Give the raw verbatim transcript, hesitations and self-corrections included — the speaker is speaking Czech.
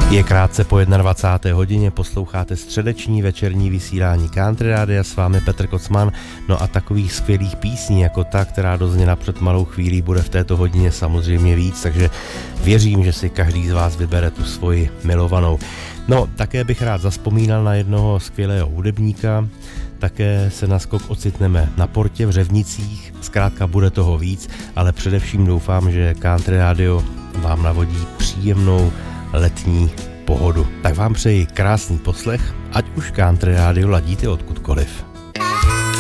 Je krátce po dvacáté jedné hodině, posloucháte středeční večerní vysílání Country Rádia, s vámi Petr Kocman. No a takových skvělých písní jako ta, která dozněla před malou chvílí, bude v této hodině samozřejmě víc, takže věřím, že si každý z vás vybere tu svoji milovanou. No, také bych rád zavzpomínal na jednoho skvělého hudebníka, také se na skok ocitneme na portě v Řevnicích, zkrátka bude toho víc, ale především doufám, že Country Radio vám navodí příjemnou letní pohodu. Tak vám přeji krásný poslech, ať už Country Radio ladíte odkudkoliv.